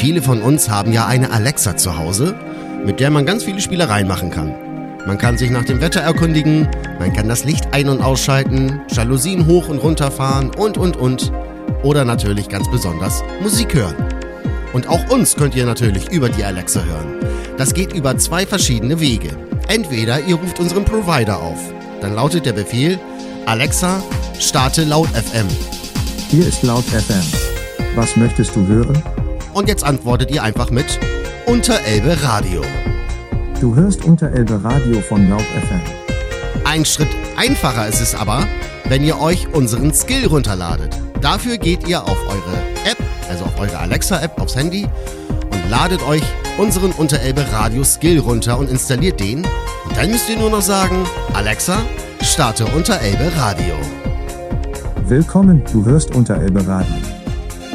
Viele von uns haben ja eine Alexa zu Hause, mit der man ganz viele Spielereien machen kann. Man kann sich nach dem Wetter erkundigen, man kann das Licht ein- und ausschalten, Jalousien hoch und runter fahren und. Oder natürlich ganz besonders Musik hören. Und auch uns könnt ihr natürlich über die Alexa hören. Das geht über 2 verschiedene Wege. Entweder ihr ruft unseren Provider auf. Dann lautet der Befehl: Alexa, starte Laut FM. Hier ist Laut FM. Was möchtest du hören? Und jetzt antwortet ihr einfach mit Unterelbe Radio. Du hörst Unterelbe Radio von Laut FM. Ein Schritt einfacher ist es aber, wenn ihr euch unseren Skill runterladet. Dafür geht ihr auf eure App, also auf eure Alexa-App aufs Handy und ladet euch unseren Unterelbe Radio Skill runter und installiert den. Und dann müsst ihr nur noch sagen: Alexa, starte Unterelbe Radio. Willkommen, du hörst Unterelbe Radio.